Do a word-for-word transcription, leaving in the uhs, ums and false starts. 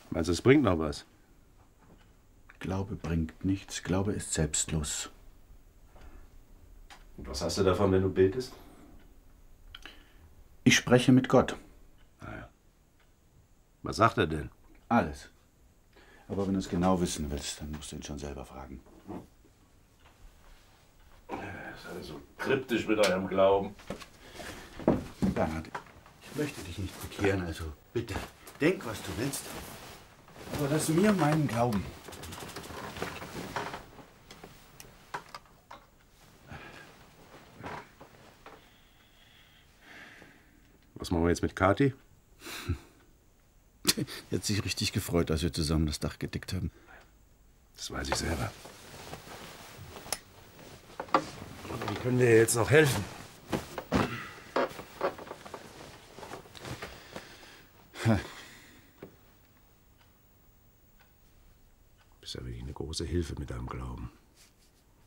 Meinst du, es bringt noch was? Glaube bringt nichts. Glaube ist selbstlos. Und was hast du davon, wenn du betest? Ich spreche mit Gott. Naja. Was sagt er denn? Alles. Aber wenn du es genau wissen willst, dann musst du ihn schon selber fragen. Das ist alles so kryptisch mit eurem Glauben. Bernhard, ich möchte dich nicht bekehren, also bitte, denk, was du willst. Aber lass mir meinen Glauben. Was machen wir jetzt mit Kathi? Die hat sich richtig gefreut, als wir zusammen das Dach gedeckt haben. Das weiß ich selber. Wie können wir jetzt noch helfen? Du bist ja wirklich eine große Hilfe mit deinem Glauben.